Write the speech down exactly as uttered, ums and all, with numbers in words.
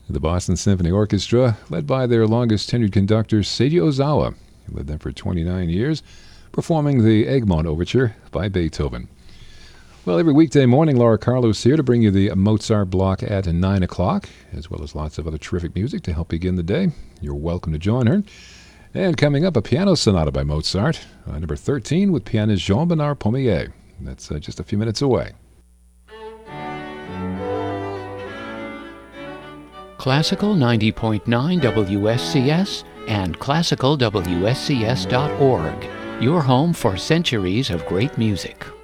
The Boston Symphony Orchestra, led by their longest-tenured conductor, Seiji Ozawa, who led them for twenty-nine years, performing the Egmont Overture by Beethoven. Well, every weekday morning, Laura Carlos here to bring you the Mozart block at nine o'clock, as well as lots of other terrific music to help begin the day. You're welcome to join her. And coming up, a piano sonata by Mozart, uh, number thirteen, with pianist Jean-Bernard Pommier. That's uh, just a few minutes away. Classical ninety point nine W S C S and classical W S C S dot org. Your home for centuries of great music.